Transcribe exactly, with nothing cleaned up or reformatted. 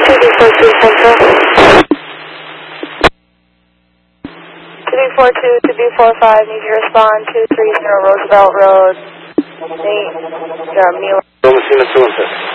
three four two Central. three four two to B four five, need you to respond two three zero Roosevelt Road. Eight, yeah, Mila. Messina two one six.